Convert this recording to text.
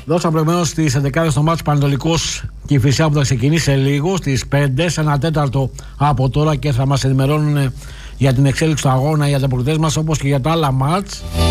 Δώσαμε προηγουμένως τις 11 στο μάτς Πανετολικός Κηφισιά που θα ξεκινήσει σε λίγο στις 5, σε 1/4 από τώρα, και θα μας ενημερώνουν για την εξέλιξη του αγώνα, για τα προκριματές μας όπως και για τα άλλα μάτς.